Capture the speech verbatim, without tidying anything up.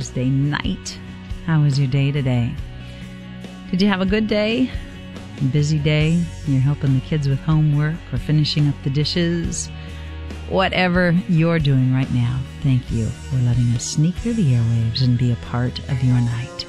Tuesday night. How was your day today? Did you have a good day? A busy day? You're helping the kids with homework or finishing up the dishes? Whatever you're doing right now, thank you for letting us sneak through the airwaves and be a part of your night.